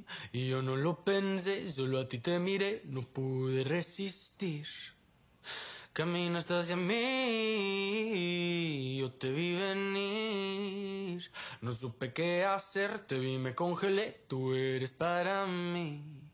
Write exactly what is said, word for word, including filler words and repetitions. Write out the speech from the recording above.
Y yo no lo pensé, solo a ti te miré, no pude resistir. Caminaste hacia mí, yo te vi venir. No supe qué hacer, te vi, me congelé, tú eres para mí.